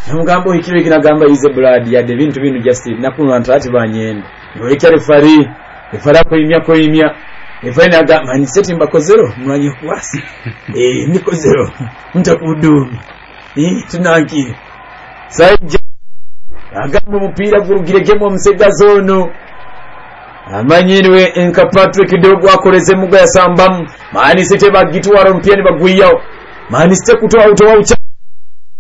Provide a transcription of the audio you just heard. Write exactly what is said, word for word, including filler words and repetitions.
namugambo ikiro kinagamba ize blood ya de bintu binu just nakunwa ntati banyenda ngoleka refari refara ko imya ko imya refari nagamba ni seti mbakozero mwanyi kwasi eh niko zero mtakudumi eh tunanki saje agamba mupira gurugirege musega zono amanyirwe enka Patrick dogo akoreze mugo yasambamu mani sete bagitwaro mpiyani bagwiyawo mani sete kutoa utowa ucha